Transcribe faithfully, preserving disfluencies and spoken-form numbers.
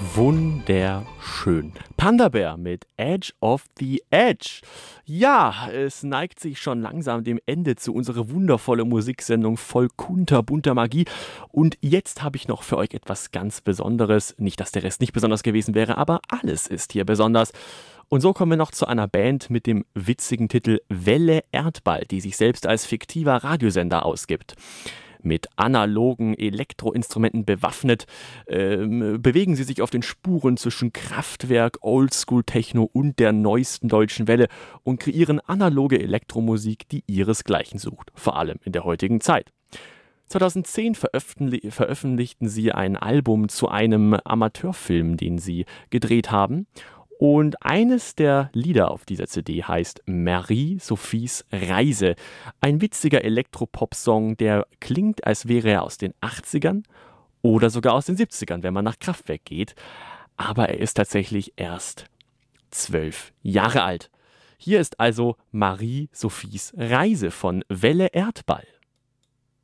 Wunderschön. Panda Bear mit Edge of the Edge. Ja, es neigt sich schon langsam dem Ende zu unserer wundervollen Musiksendung voll kunterbunter Magie. Und jetzt habe ich noch für euch etwas ganz Besonderes. Nicht, dass der Rest nicht besonders gewesen wäre, aber alles ist hier besonders. Und so kommen wir noch zu einer Band mit dem witzigen Titel Welle Erdball, die sich selbst als fiktiver Radiosender ausgibt. Mit analogen Elektroinstrumenten bewaffnet, ähm, bewegen sie sich auf den Spuren zwischen Kraftwerk, Oldschool-Techno und der neuesten deutschen Welle und kreieren analoge Elektromusik, die ihresgleichen sucht, vor allem in der heutigen Zeit. zweitausendzehn veröffentlich- veröffentlichten sie ein Album zu einem Amateurfilm, den sie gedreht haben. Und eines der Lieder auf dieser C D heißt Marie-Sophies Reise. Ein witziger Elektropop-Song, der klingt, als wäre er aus den achtzigern oder sogar aus den siebzigern, wenn man nach Kraftwerk geht. Aber er ist tatsächlich erst zwölf Jahre alt. Hier ist also Marie-Sophies Reise von Welle Erdball.